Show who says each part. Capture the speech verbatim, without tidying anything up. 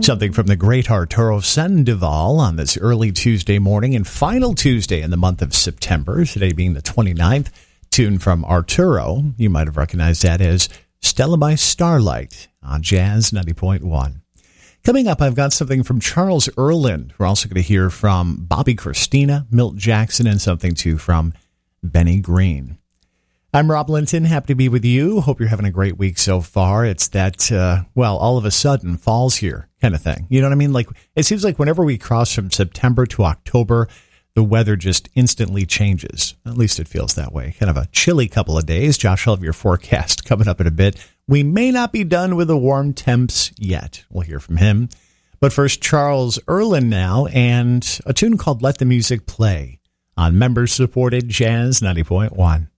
Speaker 1: Something from the great Arturo Sandoval on this early Tuesday morning and final Tuesday in the month of September, today being the twenty-ninth. Tune from Arturo. You might have recognized that as Stella by Starlight on Jazz ninety point one. Coming up, I've got something from Charles Earland. We're also going to hear from Bobby Christina, Milt Jackson, and something too from Benny Green. I'm Rob Linton. Happy to be with you. Hope you're having a great week so far. It's that, uh, well, all of a sudden, fall's here kind of thing. You know what I mean? Like, it seems like whenever we cross from September to October, the weather just instantly changes. At least it feels that way. Kind of a chilly couple of days. Josh, I'll have your forecast coming up in a bit. We may not be done with the warm temps yet. We'll hear from him. But first, Charles Earland now, and a tune called Let the Music Play on member-supported Jazz ninety point one.